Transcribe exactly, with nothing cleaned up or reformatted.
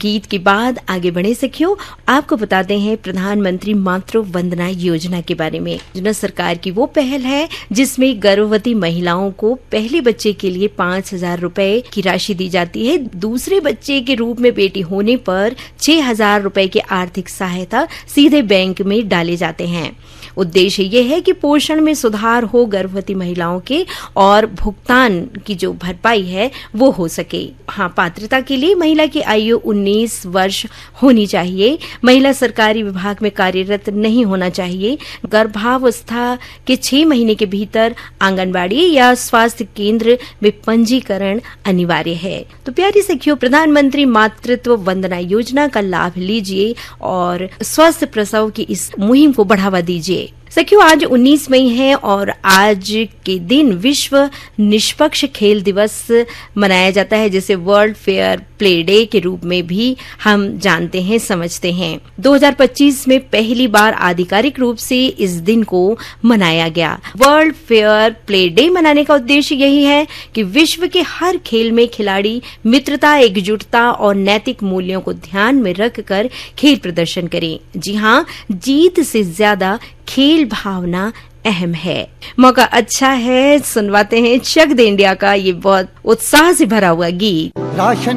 गीत के बाद आगे बढ़े सखियों, आपको बताते हैं प्रधानमंत्री मातृ वंदना योजना के बारे में। योजना सरकार की वो पहल है जिसमें गर्भवती महिलाओं को पहले बच्चे के लिए पाँच हजार रूपए की राशि दी जाती है। दूसरे बच्चे के रूप में बेटी होने पर छह हजार रूपए की आर्थिक सहायता सीधे बैंक में डाले जाते हैं। उद्देश्य ये है कि पोषण में सुधार हो गर्भवती महिलाओं के और भुगतान की जो भरपाई है वो हो सके। हाँ, पात्रता के लिए महिला की आयु उन्नीस वर्ष होनी चाहिए। महिला सरकारी विभाग में कार्यरत नहीं होना चाहिए। गर्भावस्था के छह महीने के भीतर आंगनबाड़ी या स्वास्थ्य केंद्र में पंजीकरण अनिवार्य है। तो प्यारी सखियों, प्रधानमंत्री मातृत्व वंदना योजना का लाभ लीजिए और स्वस्थ प्रसव की इस मुहिम को बढ़ावा दीजिए। सखियों, आज उन्नीस मई है और आज के दिन विश्व निष्पक्ष खेल दिवस मनाया जाता है, जिसे वर्ल्ड फेयर प्ले डे के रूप में भी हम जानते हैं, समझते हैं। दो हज़ार पच्चीस में पहली बार आधिकारिक रूप से इस दिन को मनाया गया। वर्ल्ड फेयर प्ले डे मनाने का उद्देश्य यही है कि विश्व के हर खेल में खिलाड़ी मित्रता, एकजुटता और नैतिक मूल्यों को ध्यान में रखकर खेल प्रदर्शन करें। जी हाँ, जीत से ज्यादा खेल भावना अहम है। मौका अच्छा है, सुनवाते हैं चक दे इंडिया का ये बहुत उत्साह से भरा हुआ गीत।